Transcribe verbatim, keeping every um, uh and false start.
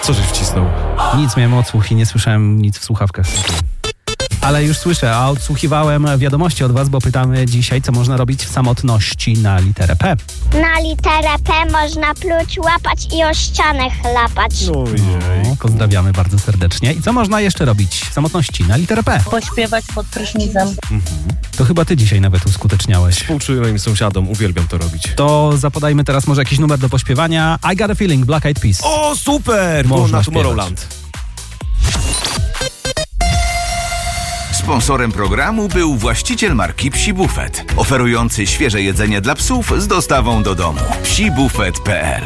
Co żeś wcisnął? Nic, miałem odsłuch i nie słyszałem nic w słuchawkach. Ale już słyszę, a odsłuchiwałem wiadomości od was, bo pytamy dzisiaj, co można robić w samotności na literę P. Na literę P można pluć, łapać i o ścianę chlapać. Ojej. No, pozdrawiamy bardzo serdecznie. I co można jeszcze robić w samotności na literę P? Pośpiewać pod prysznicem. To chyba ty dzisiaj nawet uskuteczniałeś. Współczuję moim sąsiadom, uwielbiam to robić. To zapodajmy teraz może jakiś numer do pośpiewania. I Got a Feeling, Black Eyed Peas. O, super! Było Można na śpiewać. Tomorrowland. Sponsorem programu był właściciel marki Psi Buffet, oferujący świeże jedzenie dla psów z dostawą do domu. psi buffet kropka p l